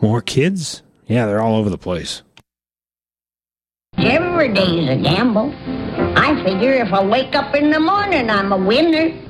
More kids? Yeah, they're all over the place. Every day's a gamble. I figure if I wake up in the morning, I'm a winner.